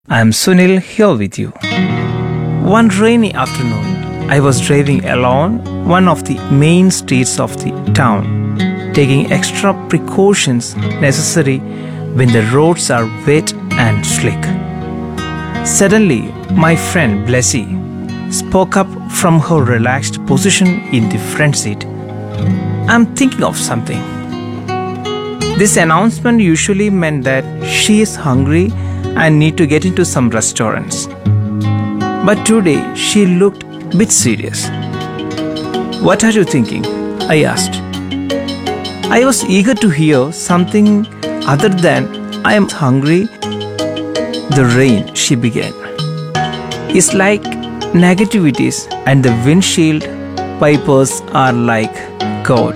I'm Sunil here with you. One rainy afternoon, I was driving along one of the main streets of the town, taking extra precautions necessary when the roads are wet and slick. Suddenly, my friend Blessy spoke up from her relaxed position in the front seat. I'm thinking of something. This announcement usually meant that she is hungry and need to get into some restaurants. But today she looked a bit serious. "What are you thinking?" I asked. I was eager to hear something other than "I am hungry." "The rain," she began, "is like negativities and the windshield wipers are like God."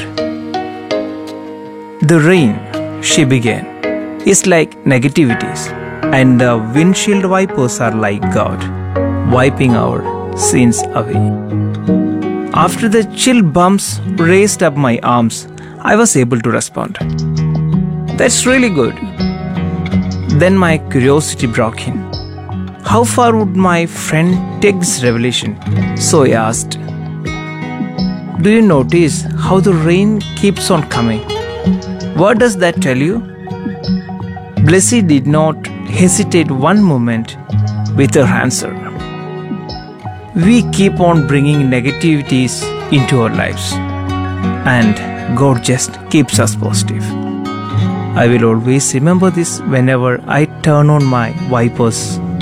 "The rain," she began, "is like negativities and the windshield wipers are like God, wiping our sins away." After the chill bumps raised up my arms, I was able to respond, "That's really good." Then my curiosity broke in. How far would my friend take this revelation? So I asked, "Do you notice how the rain keeps on coming? What does that tell you?" Blessy did not hesitate one moment with her answer. We keep on bringing negativities into our lives, and God just keeps us positive. I will always remember this whenever I turn on my wipers.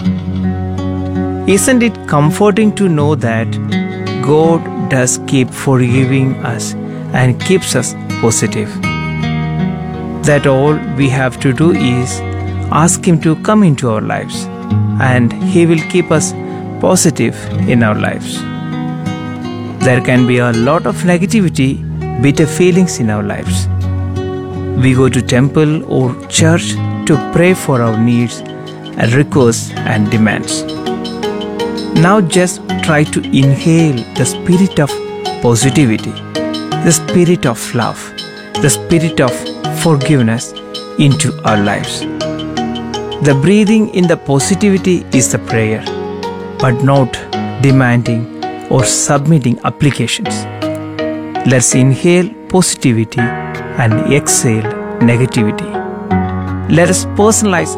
Isn't it comforting to know that God does keep forgiving us and keeps us positive? That all we have to do is ask Him to come into our lives, and He will keep us positive in our lives. There can be a lot of negativity, bitter feelings in our lives. We go to temple or church to pray for our needs and requests and demands. Now just try to inhale the spirit of positivity, the spirit of love, the spirit of forgiveness into our lives. The breathing in the positivity is the prayer, but not demanding or submitting applications. Let's inhale positivity and exhale negativity. Let us personalize